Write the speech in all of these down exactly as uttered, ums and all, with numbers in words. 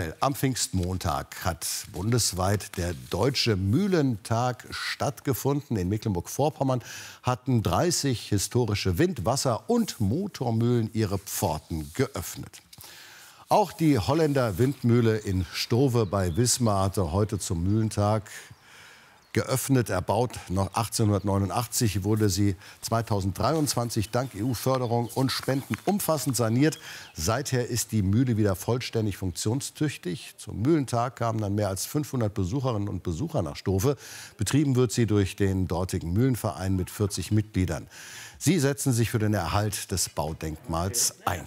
Aktuell am Pfingstmontag hat bundesweit der Deutsche Mühlentag stattgefunden. In Mecklenburg-Vorpommern hatten dreißig historische Wind-, Wasser- und Motormühlen ihre Pforten geöffnet. Auch die Holländer Windmühle in Stowe bei Wismar hatte heute zum Mühlentag geöffnet. Erbaut noch achtzehnhundertneunundachtzig, wurde sie zweitausenddreiundzwanzig dank E U-Förderung und Spenden umfassend saniert. Seither ist die Mühle wieder vollständig funktionstüchtig. Zum Mühlentag kamen dann mehr als fünfhundert Besucherinnen und Besucher nach Stowe. Betrieben wird sie durch den dortigen Mühlenverein mit vierzig Mitgliedern. Sie setzen sich für den Erhalt des Baudenkmals ein.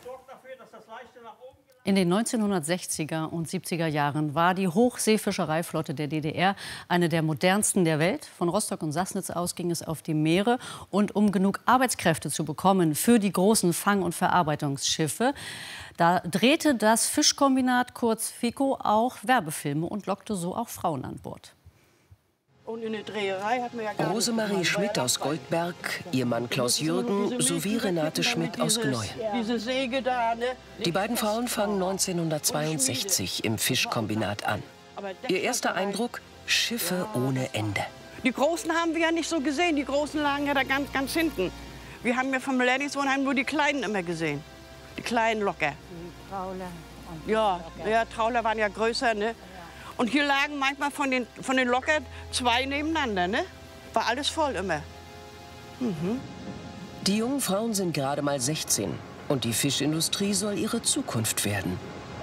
In den neunzehnhundertsechziger und siebziger Jahren war die Hochseefischereiflotte der D D R eine der modernsten der Welt. Von Rostock und Sassnitz aus ging es auf die Meere. Und um genug Arbeitskräfte zu bekommen für die großen Fang- und Verarbeitungsschiffe, da drehte das Fischkombinat, kurz FICO, auch Werbefilme und lockte so auch Frauen an Bord. Und in der Dreherei hat man ja gar Rosemarie Schmidt aus Goldberg, ihr Mann Klaus Jürgen sowie Renate Schmidt aus Gneu. Diese Säge da, ne? Die beiden Frauen fangen neunzehnhundertzweiundsechzig im Fischkombinat an. Ihr erster Eindruck: Schiffe ohne Ende. Die Großen haben wir ja nicht so gesehen. Die Großen lagen ja da ganz, ganz hinten. Wir haben ja vom Beerdigungswohnheim nur die Kleinen immer gesehen. Die kleinen Locker. Ja, ja, Trauler waren ja größer, ne? Und hier lagen manchmal von den, von den Locker zwei nebeneinander, ne? War alles voll immer. Mhm. Die jungen Frauen sind gerade mal sechzehn und die Fischindustrie soll ihre Zukunft werden.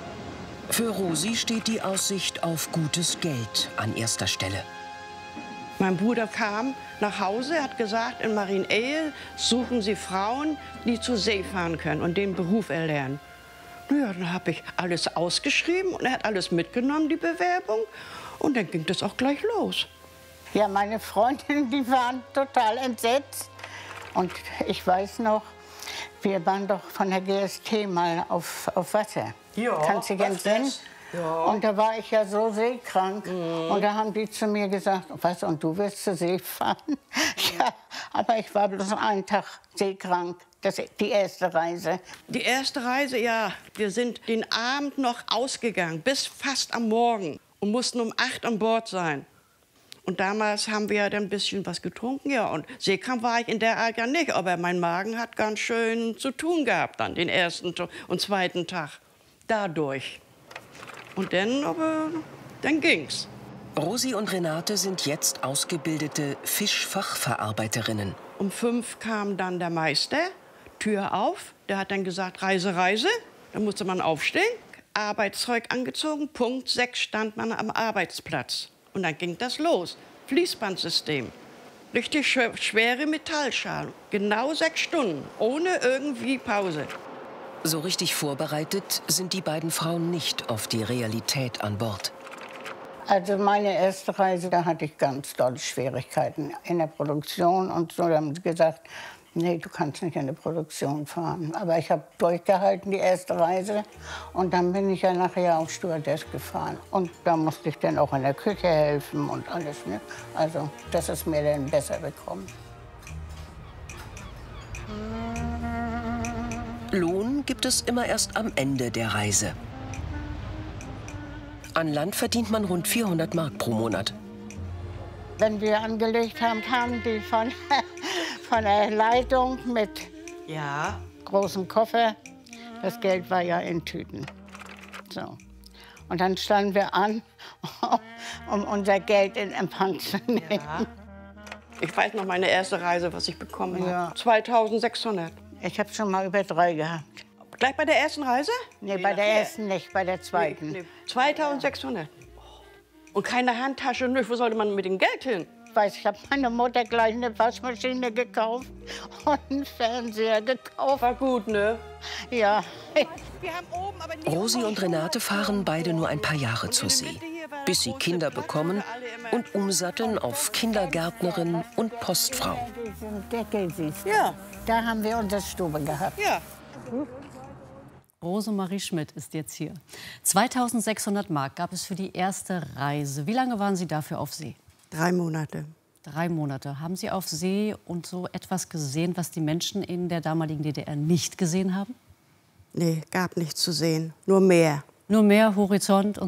Für Rosi steht die Aussicht auf gutes Geld an erster Stelle. Mein Bruder kam nach Hause, hat gesagt, in Marienehe suchen sie Frauen, die zur See fahren können und den Beruf erlernen. Ja, dann habe ich alles ausgeschrieben und er hat alles mitgenommen, die Bewerbung. Und dann ging das auch gleich los. Ja, meine Freundinnen, die waren total entsetzt. Und ich weiß noch, wir waren doch von der G S T mal auf, auf Wasser. Ja, kannst du dich entsinnen? Ja. Und da war ich ja so seekrank. Mhm. Und da haben die zu mir gesagt, was, und du wirst zur See fahren? Ja, aber ich war bloß einen Tag seekrank. Das ist die erste Reise. Die erste Reise, ja. Wir sind den Abend noch ausgegangen, bis fast am Morgen. Und mussten um acht an Bord sein. Und damals haben wir ja dann ein bisschen was getrunken, ja. Und seekrank war ich in der Art ja nicht. Aber mein Magen hat ganz schön zu tun gehabt dann, den ersten und zweiten Tag. Dadurch. Und dann, aber, dann ging's. Rosi und Renate sind jetzt ausgebildete Fischfachverarbeiterinnen. Um fünf kam dann der Meister, Tür auf. Der hat dann gesagt, Reise, Reise. Da musste man aufstehen, Arbeitszeug angezogen. Punkt sechs stand man am Arbeitsplatz. Und dann ging das los. Fließbandsystem. Richtig schwere Metallschalen. Genau sechs Stunden, ohne irgendwie Pause. So richtig vorbereitet sind die beiden Frauen nicht auf die Realität an Bord. Also meine erste Reise, da hatte ich ganz dolle Schwierigkeiten in der Produktion. Und so haben sie gesagt, nee, du kannst nicht in der Produktion fahren. Aber ich habe durchgehalten, die erste Reise. Und dann bin ich ja nachher auf Stewardess gefahren. Und da musste ich dann auch in der Küche helfen und alles. Ne? Also, dass es mir dann besser bekommt. Lohn gibt es immer erst am Ende der Reise. An Land verdient man rund vierhundert Mark pro Monat. Wenn wir angelegt haben, kamen die von, von der Leitung mit ja. großem Koffer. Das Geld war ja in Tüten. So. Und dann standen wir an, um unser Geld in Empfang zu nehmen. Ja. Ich weiß noch meine erste Reise, was ich bekommen ja. habe. zweitausendsechshundert. Ich habe schon mal über drei gehabt. Gleich bei der ersten Reise? Nee, nee bei der ersten nicht, bei der zweiten. Nee, nee. zweitausendsechshundert. Und keine Handtasche, nicht. Wo sollte man mit dem Geld hin? Ich weiß, ich habe meiner Mutter gleich eine Waschmaschine gekauft und einen Fernseher gekauft. War gut, ne? Ja. Wir haben oben, aber nie Rosi und Renate fahren beide nur ein paar Jahre zur See, bis sie Kinder bekommen und umsatteln auf Kindergärtnerin und Postfrau. Diesen Deckel siehst du. Ja. Da haben wir unsere Stube gehabt. Ja. Rosemarie Schmidt ist jetzt hier. zweitausendsechshundert Mark gab es für die erste Reise. Wie lange waren Sie dafür auf See? Drei Monate. Drei Monate. Haben Sie auf See und so etwas gesehen, was die Menschen in der damaligen D D R nicht gesehen haben? Nee, gab nichts zu sehen. Nur Meer. Nur Meer, Horizont und